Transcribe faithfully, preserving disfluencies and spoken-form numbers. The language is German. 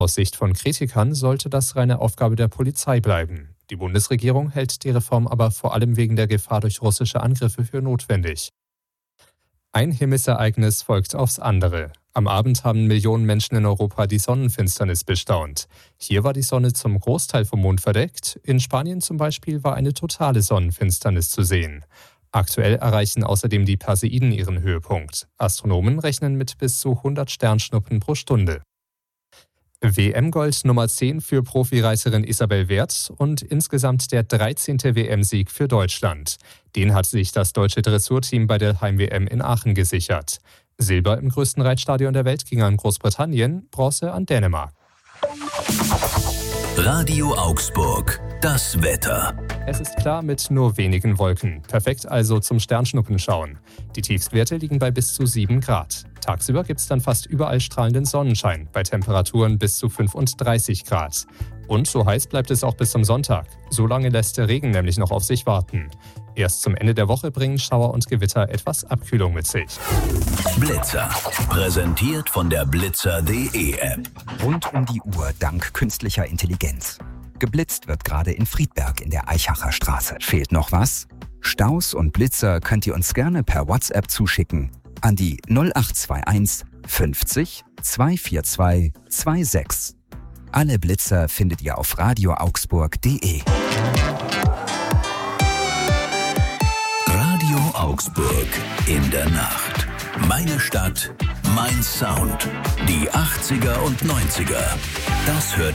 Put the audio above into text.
Aus Sicht von Kritikern sollte das reine Aufgabe der Polizei bleiben. Die Bundesregierung hält die Reform aber vor allem wegen der Gefahr durch russische Angriffe für notwendig. Ein Himmelsereignis folgt aufs andere. Am Abend haben Millionen Menschen in Europa die Sonnenfinsternis bestaunt. Hier war die Sonne zum Großteil vom Mond verdeckt. In Spanien zum Beispiel war eine totale Sonnenfinsternis zu sehen. Aktuell erreichen außerdem die Perseiden ihren Höhepunkt. Astronomen rechnen mit bis zu hundert Sternschnuppen pro Stunde. W M-Gold Nummer zehn für Profireiterin Isabel Werth und insgesamt der dreizehnte W M-Sieg für Deutschland. Den hat sich das deutsche Dressurteam bei der Heim-W M in Aachen gesichert. Silber im größten Reitstadion der Welt ging an Großbritannien, Bronze an Dänemark. Radio Augsburg, das Wetter. Es ist klar mit nur wenigen Wolken. Perfekt also zum Sternschnuppenschauen. Die Tiefstwerte liegen bei bis zu sieben Grad. Tagsüber gibt es dann fast überall strahlenden Sonnenschein, bei Temperaturen bis zu fünfunddreißig Grad. Und so heiß bleibt es auch bis zum Sonntag. So lange lässt der Regen nämlich noch auf sich warten. Erst zum Ende der Woche bringen Schauer und Gewitter etwas Abkühlung mit sich. Blitzer, präsentiert von der blitzer punkt de App. Rund um die Uhr dank künstlicher Intelligenz. Geblitzt wird gerade in Friedberg in der Eichacher Straße. Fehlt noch was? Staus und Blitzer könnt ihr uns gerne per WhatsApp zuschicken an die null acht zwei eins fünfzig zweihundertvierundzwanzig sechsundzwanzig. Alle Blitzer findet ihr auf radio augsburg punkt de. Radio Augsburg in der Nacht. Meine Stadt, mein Sound. Die achtziger und neunziger. Das hört